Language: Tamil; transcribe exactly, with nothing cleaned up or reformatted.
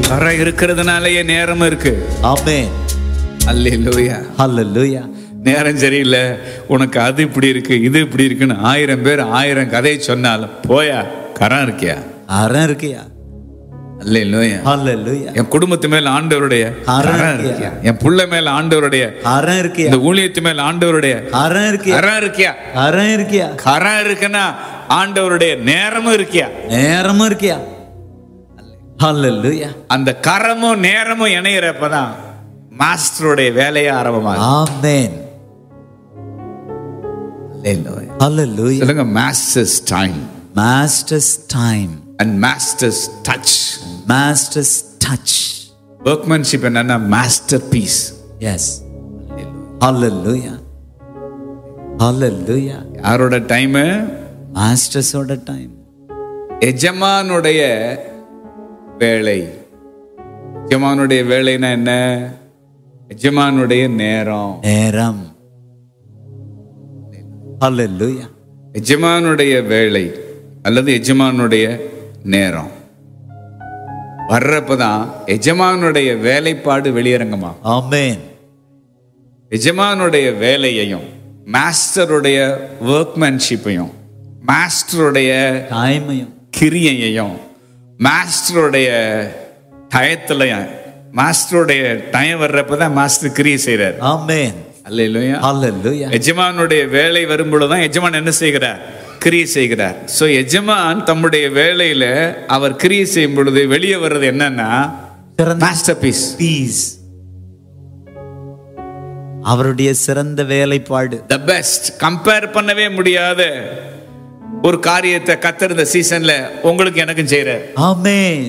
கரை இருக்கிறதுனாலயே நேரம் இருக்கு. ஆமென். அல்லேலூயா. ஹல்லேலூயா. நேரம் சரியில்லை, உனக்கு அது இப்படி இருக்கு இது இப்படி இருக்குன்னு ஆயிரம் பேர் ஆயிரம் கதையை சொன்னாலும் போயா கரம் இருக்கியா? அறம் இருக்கியா? அல்லேலூயா. ஹல்லேலூயா. என் குடும்பத்து மேல ஆண்டவருடைய கரம் கரம் இருக்கியா? என் புள்ள மேல ஆண்டவருடைய அறம் இருக்கியா? இந்த ஊழியத்து மேல ஆண்டவருடைய அறம் இருக்கியா? கரம் இருக்கியா? அறம் இருக்கியா? கரம் இருக்குன்னா ஆண்டவருடைய நேரமும் இருக்கியா? நேரமும் இருக்கியா? ஹல்லேலூயா. அந்த கரமும் நேரமும் இணையறப்பதான் மாஸ்டருடைய வேலையை ஆரம்பமாகும். ஆமென். அல்லேலூயா. ஹல்லேலூயா. சொல்லுங்க, masters time Master's time. and master's touch. Master's touch. workmanship என்னன்னா masterpiece. Yes. Hallelujah. Hallelujah. யாரோட டைம்? Master's order time. எஜமானுடைய வேலை. எஜமானுடைய வேலைனா என்ன? எஜமானுடைய நேரம். நேரம். Hallelujah. எஜமானுடைய வேலை அல்லது எஜமானுடைய நேரம் வர்றப்பதான் எஜமானுடைய வேலைப்பாடு வெளியரங்கமா. ஆமென். எஜமானுடைய வேலையையும் மாஸ்டருடைய ஒர்க்மேன்ஷிப்பையும் மாஸ்டருடைய டைமையும் கிரியையையும் மாஸ்டருடைய டயத்துலையும் மாஸ்டருடைய டைம் வர்றப்பதான் மாஸ்டர் கிரியை செய்யறார். ஆமென். அல்லேலூயா. Hallelujah. எஜமானுடைய வேலை வரும்பொழுதுதான் எஜமான் என்ன செய்கிறார்? கிரியை செய்கிறார். சோ எஜமான் தம்முடைய வேலையில அவர் கிரியை செய்யும் பொழுது வெளியே வர்றது என்னன்னா மாஸ்டர் பீஸ். பீஸ். அவருடைய சிறந்த வேலைப்பாடு. The best. கம்பேர் பண்ணவே முடியாத ஒரு காரியத்தை கர்த்தர் இந்த சீசன்ல உங்களுக்கு எனக்கும் செய்றார். ஆமென்.